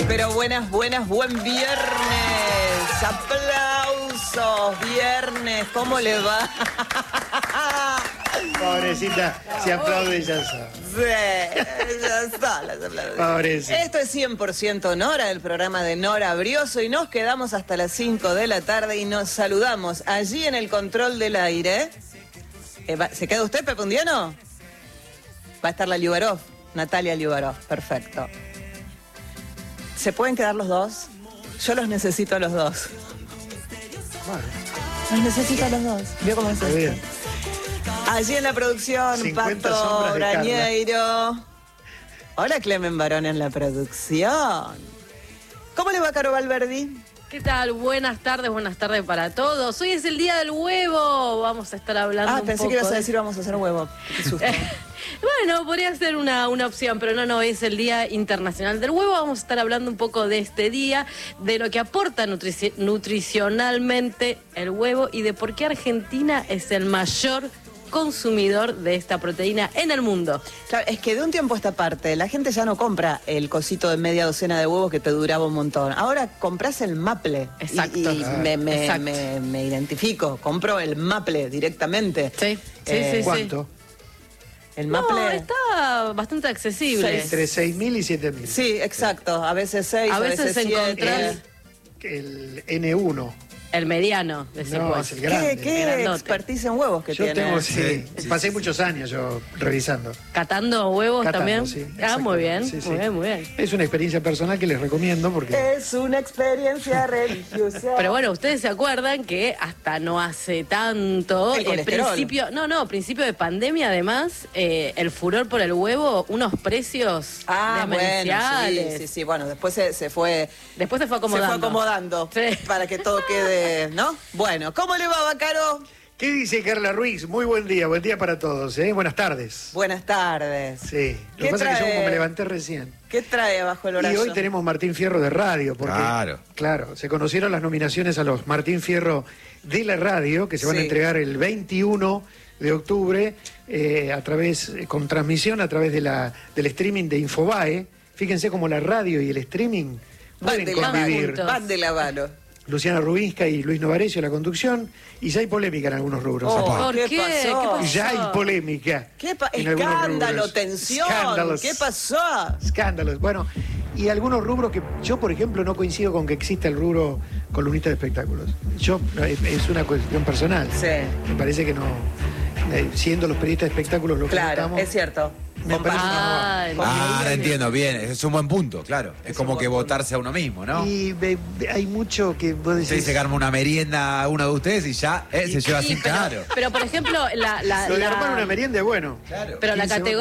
Pero buenas, buen viernes. Aplausos, viernes. ¿Cómo le va? Pobrecita, se aplaude y ya está. Sí, ya está. Las aplausos. Pobrecita. Esto es 100% Nora, el programa de Nora Brioso, y nos quedamos hasta las 5 de la tarde y nos saludamos allí en el control del aire. ¿Se queda usted, Pepe Undiano? Va a estar la Liubarov, Natalia Liubarov, perfecto. ¿Se pueden quedar los dos? Yo los necesito a los dos. Bueno, Los necesito a los dos. ¿Vio cómo es está bien. esto? Allí en la producción, 50 Pato sombras de Carla. Brañeiro. Hola, Clemen Barón en la producción. ¿Cómo le va, Caro Valverdi? ¿Qué tal? Buenas tardes para todos. Hoy es el Día del Huevo. Vamos a estar hablando un Pensé poco que ibas a de- decir vamos a hacer huevo. Qué susto. Bueno, podría ser una opción, pero no, es el Día Internacional del Huevo. Vamos a estar hablando un poco de este día, de lo que aporta nutricionalmente el huevo y de por qué Argentina es el mayor consumidor de esta proteína en el mundo. Claro, es que de un tiempo a esta parte la gente ya no compra el cosito de media docena de huevos que te duraba un montón. Ahora compras el maple. Exacto. Y Exacto. me identifico, compro el maple directamente. Sí. ¿Cuánto? El No, maple. está bastante accesible. Entre 6.000 y 7.000. Sí, exacto. A veces 6, A veces 7. encontrás El N1. el mediano de ese No, huevo. es el grande. ¿Qué Grandote. expertise en huevos que Yo tiene? tengo, sí, pasé muchos años yo revisando. ¿Catando huevos Catando, también? sí, Muy bien, exactamente. Sí, muy sí. bien, muy bien. Es una experiencia personal que les recomiendo porque... Es una experiencia religiosa. Pero bueno, ustedes se acuerdan que hasta no hace tanto, El colesterol. principio de pandemia además, el furor por el huevo, unos precios Bueno, demenciales. sí. Bueno, después se fue... Después se fue acomodando. Se fue acomodando Sí. para que todo quede, ¿no? Bueno, ¿cómo le va, Bacaro? ¿Qué dice Carla Ruiz? Muy buen día para todos, ¿eh? Buenas tardes. Buenas tardes. Sí, lo ¿Qué que pasa es que yo trae? como me levanté recién. ¿Qué trae bajo el Y horario? hoy tenemos Martín Fierro de radio, porque claro, se conocieron las nominaciones a los Martín Fierro de la radio, que se van a Sí. entregar el 21 de octubre, con transmisión a través del streaming de Infobae. Fíjense cómo la radio y el streaming Van pueden de la convivir. juntos. Van de la mano. Luciana Rubinska y Luis Novarecio la conducción, y ya hay polémica en algunos rubros. Oh, Apá. ¿Por ¿Qué qué? pasó? ¿Qué pasó? Ya hay polémica. en algunos Escándalo, rubros. tensión. Escándalos. ¿Qué pasó? Escándalos. Bueno, y algunos rubros que yo, por ejemplo, no coincido con que exista el rubro columnista de espectáculos. Es una cuestión personal. Sí. Me parece que no, siendo los periodistas de espectáculos lo que Claro, estamos, es cierto. me parece que no va. Ahora entiendo, bien, es un buen punto, claro. Es como que votarse a uno mismo, ¿no? Y hay mucho que vos decís... Se dice que arma una merienda a uno de ustedes y ya se lleva Sí, sin caro. pero por ejemplo, Lo de armar una merienda es bueno. Claro. pero la 15 categoría